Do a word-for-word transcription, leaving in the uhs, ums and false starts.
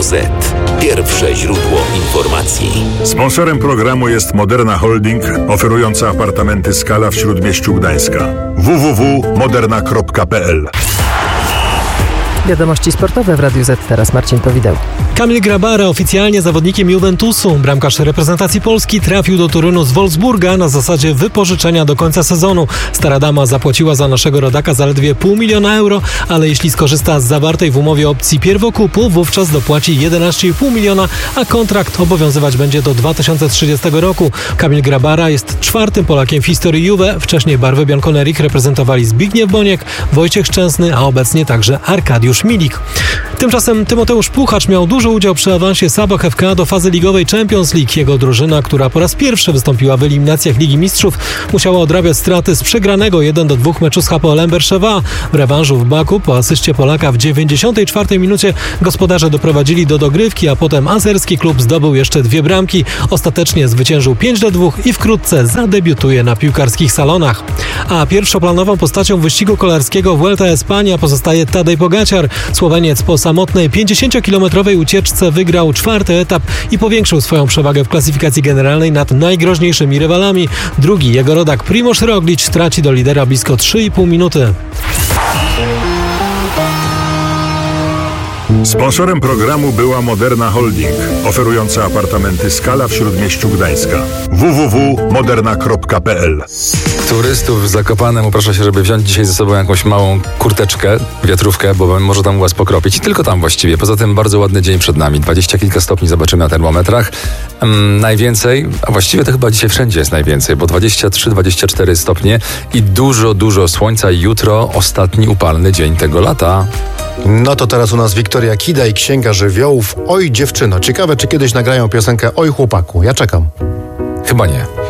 Z. Pierwsze źródło informacji. Sponsorem programu jest Moderna Holding, oferująca apartamenty Skala w Śródmieściu Gdańska. w w w kropka moderna kropka p l. Wiadomości sportowe w Radiu Z. Teraz Marcin Powideł. Kamil Grabara, oficjalnie zawodnikiem Juventusu. Bramkarz reprezentacji Polski trafił do Torunu z Wolfsburga na zasadzie wypożyczenia do końca sezonu. Stara dama zapłaciła za naszego rodaka zaledwie pół miliona euro, ale jeśli skorzysta z zawartej w umowie opcji pierwokupu, wówczas dopłaci jedenaście i pół miliona, a kontrakt obowiązywać będzie do dwa tysiące trzydziestego roku. Kamil Grabara jest czwartym Polakiem w historii Juve. Wcześniej barwy bianconerich reprezentowali Zbigniew Boniek, Wojciech Szczęsny, a obecnie także Arkadiusz Milik. Tymczasem Tymoteusz Puchacz miał duży udział przy awansie Sabah F K do fazy ligowej Champions League. Jego drużyna, która po raz pierwszy wystąpiła w eliminacjach Ligi Mistrzów, musiała odrabiać straty z przegranego jeden do dwóch meczu z Hapoelem Berszewa. W rewanżu w Baku po asyście Polaka w dziewięćdziesiątej czwartej minucie gospodarze doprowadzili do dogrywki, a potem azerski klub zdobył jeszcze dwie bramki. Ostatecznie zwyciężył pięć do dwóch i wkrótce zadebiutuje na piłkarskich salonach. A pierwszoplanową postacią wyścigu kolarskiego Vuelta a España pozostaje Tadej Pogacar. Słoweniec po samotnej pięćdziesięciokilometrowej ucieczce wygrał czwarty etap i powiększył swoją przewagę w klasyfikacji generalnej nad najgroźniejszymi rywalami. Drugi, jego rodak Primož Roglič, traci do lidera blisko trzy i pół minuty. Sponsorem programu była Moderna Holding, oferująca apartamenty Skala w Śródmieściu Gdańska. w w w kropka moderna kropka p l. Turystów w Zakopanem uprasza się, żeby wziąć dzisiaj ze sobą jakąś małą kurteczkę, wiatrówkę, bo może tam łez pokropić. I tylko tam właściwie. Poza tym bardzo ładny dzień przed nami. Dwadzieścia kilka stopni zobaczymy na termometrach. Um, najwięcej, a właściwie to chyba dzisiaj wszędzie jest najwięcej, bo dwadzieścia trzy dwadzieścia cztery stopnie i dużo, dużo słońca. Jutro ostatni upalny dzień tego lata. No to teraz u nas Wiktoria Kida i Księga Żywiołów. Oj dziewczyno, ciekawe czy kiedyś nagrają piosenkę Oj chłopaku. Ja czekam. Chyba nie.